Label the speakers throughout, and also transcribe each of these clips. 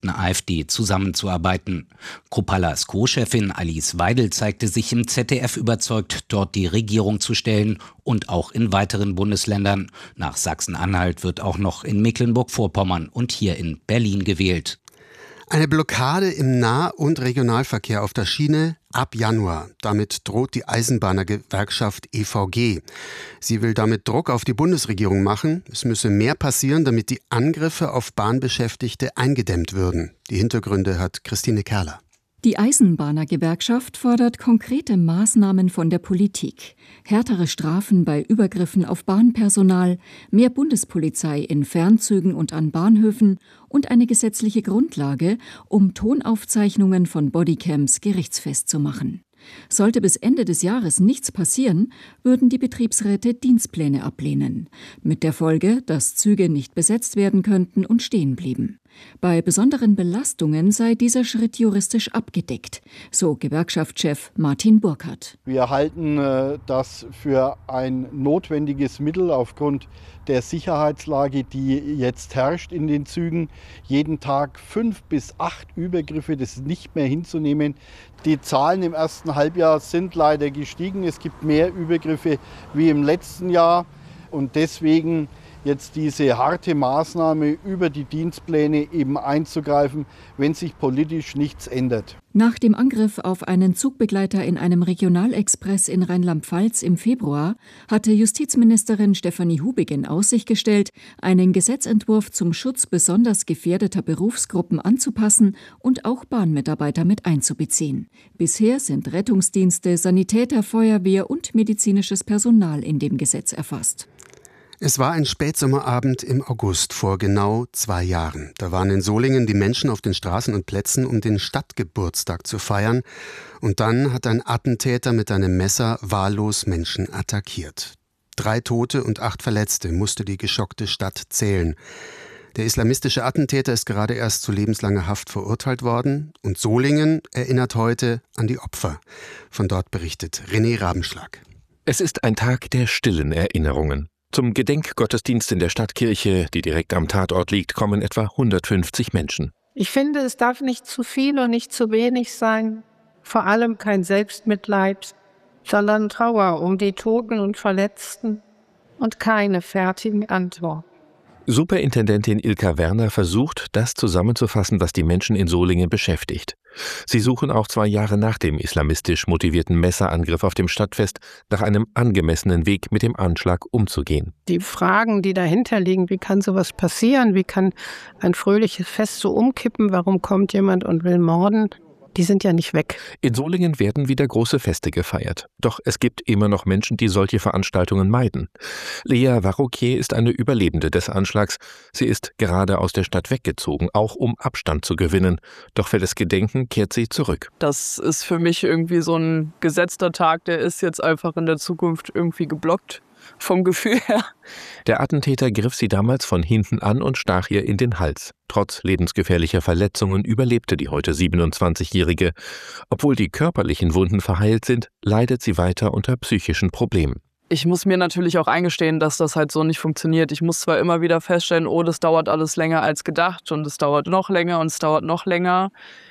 Speaker 1: AfD zusammenzuarbeiten. Kruppallas Co-Chefin Alice Weidel zeigte sich im ZDF überzeugt, dort die Regierung zu stellen und auch in weiteren Bundesländern. Nach Sachsen-Anhalt wird auch noch in Mecklenburg-Vorpommern und hier in Berlin gewählt.
Speaker 2: Eine Blockade im Nah- und Regionalverkehr auf der Schiene ab Januar. Damit droht die Eisenbahnergewerkschaft EVG. Sie will damit Druck auf die Bundesregierung machen. Es müsse mehr passieren, damit die Angriffe auf Bahnbeschäftigte eingedämmt würden. Die Hintergründe hat Christine Kerler.
Speaker 3: Die Eisenbahnergewerkschaft fordert konkrete Maßnahmen von der Politik. Härtere Strafen bei Übergriffen auf Bahnpersonal, mehr Bundespolizei in Fernzügen und an Bahnhöfen und eine gesetzliche Grundlage, um Tonaufzeichnungen von Bodycams gerichtsfest zu machen. Sollte bis Ende des Jahres nichts passieren, würden die Betriebsräte Dienstpläne ablehnen. Mit der Folge, dass Züge nicht besetzt werden könnten und stehen blieben. Bei besonderen Belastungen sei dieser Schritt juristisch abgedeckt, so Gewerkschaftschef Martin Burkhardt.
Speaker 4: Wir halten das für ein notwendiges Mittel aufgrund der Sicherheitslage, die jetzt herrscht in den Zügen. Jeden Tag 5 bis 8 Übergriffe, das ist nicht mehr hinzunehmen. Die Zahlen im ersten Halbjahr sind leider gestiegen. Es gibt mehr Übergriffe wie im letzten Jahr und deswegen jetzt diese harte Maßnahme über die Dienstpläne eben einzugreifen, wenn sich politisch nichts ändert.
Speaker 3: Nach dem Angriff auf einen Zugbegleiter in einem Regionalexpress in Rheinland-Pfalz im Februar hatte Justizministerin Stefanie Hubig in Aussicht gestellt, einen Gesetzentwurf zum Schutz besonders gefährdeter Berufsgruppen anzupassen und auch Bahnmitarbeiter mit einzubeziehen. Bisher sind Rettungsdienste, Sanitäter, Feuerwehr und medizinisches Personal in dem Gesetz erfasst.
Speaker 2: Es war ein Spätsommerabend im August vor genau 2 Jahren. Da waren in Solingen die Menschen auf den Straßen und Plätzen, um den Stadtgeburtstag zu feiern. Und dann hat ein Attentäter mit einem Messer wahllos Menschen attackiert. 3 Tote und 8 Verletzte musste die geschockte Stadt zählen. Der islamistische Attentäter ist gerade erst zu lebenslanger Haft verurteilt worden. Und Solingen erinnert heute an die Opfer. Von dort berichtet René Rabenschlag.
Speaker 5: Es ist ein Tag der stillen Erinnerungen. Zum Gedenkgottesdienst in der Stadtkirche, die direkt am Tatort liegt, kommen etwa 150 Menschen.
Speaker 6: Ich finde, es darf nicht zu viel und nicht zu wenig sein. Vor allem kein Selbstmitleid, sondern Trauer um die Toten und Verletzten und keine fertigen Antworten.
Speaker 5: Superintendentin Ilka Werner versucht, das zusammenzufassen, was die Menschen in Solingen beschäftigt. Sie suchen auch 2 Jahre nach dem islamistisch motivierten Messerangriff auf dem Stadtfest nach einem angemessenen Weg, mit dem Anschlag umzugehen.
Speaker 6: Die Fragen, die dahinter liegen, wie kann sowas passieren, wie kann ein fröhliches Fest so umkippen, warum kommt jemand und will morden, die sind ja nicht weg.
Speaker 5: In Solingen werden wieder große Feste gefeiert. Doch es gibt immer noch Menschen, die solche Veranstaltungen meiden. Lea Varroquier ist eine Überlebende des Anschlags. Sie ist gerade aus der Stadt weggezogen, auch um Abstand zu gewinnen. Doch für das Gedenken kehrt sie zurück.
Speaker 7: Das ist für mich irgendwie so ein gesetzter Tag, der ist jetzt einfach in der Zukunft irgendwie geblockt. Vom Gefühl her.
Speaker 5: Der Attentäter griff sie damals von hinten an und stach ihr in den Hals. Trotz lebensgefährlicher Verletzungen überlebte die heute 27-Jährige. Obwohl die körperlichen Wunden verheilt sind, leidet sie weiter unter psychischen Problemen.
Speaker 7: Ich muss mir natürlich auch eingestehen, dass das halt so nicht funktioniert. Ich muss zwar immer wieder feststellen, das dauert alles länger als gedacht und es dauert noch länger und es dauert noch länger.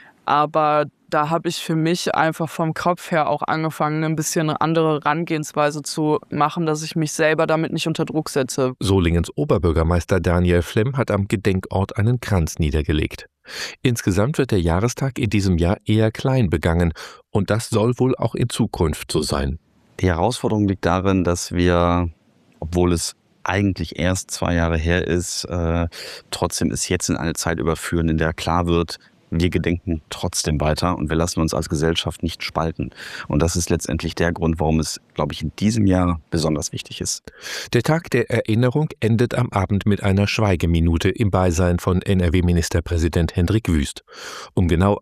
Speaker 7: Aber da habe ich für mich einfach vom Kopf her auch angefangen, ein bisschen eine andere Herangehensweise zu machen, dass ich mich selber damit nicht unter Druck setze.
Speaker 5: Solingens Oberbürgermeister Daniel Flemm hat am Gedenkort einen Kranz niedergelegt. Insgesamt wird der Jahrestag in diesem Jahr eher klein begangen und das soll wohl auch in Zukunft so sein.
Speaker 8: Die Herausforderung liegt darin, dass wir, obwohl es eigentlich erst 2 Jahre her ist, trotzdem es jetzt in eine Zeit überführen, in der klar wird, wir gedenken trotzdem weiter und wir lassen uns als Gesellschaft nicht spalten. Und das ist letztendlich der Grund, warum es, glaube ich, in diesem Jahr besonders wichtig ist.
Speaker 5: Der Tag der Erinnerung endet am Abend mit einer Schweigeminute im Beisein von NRW-Ministerpräsident Hendrik Wüst. Um genau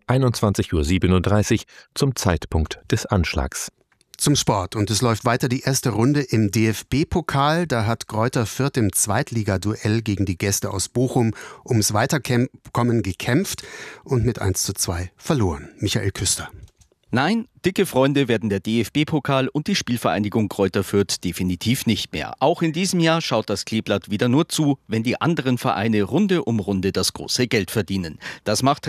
Speaker 5: 21:37 Uhr zum Zeitpunkt des Anschlags.
Speaker 2: Zum Sport. Und es läuft weiter die erste Runde im DFB-Pokal. Da hat Greuther Fürth im Zweitligaduell gegen die Gäste aus Bochum ums Weiterkommen gekämpft und mit 1:2 verloren. Michael Küster.
Speaker 9: Nein, dicke Freunde werden der DFB-Pokal und die Spielvereinigung Greuther Fürth definitiv nicht mehr. Auch in diesem Jahr schaut das Kleeblatt wieder nur zu, wenn die anderen Vereine Runde um Runde das große Geld verdienen. Das macht